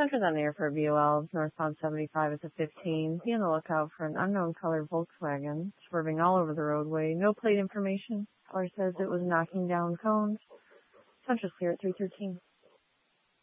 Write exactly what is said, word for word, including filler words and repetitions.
Center's on the air for B O L, northbound seventy-five at the fifteen. Be on the lookout for an unknown colored Volkswagen swerving all over the roadway. No plate information. Caller says it was knocking down cones. Center's clear at three thirteen.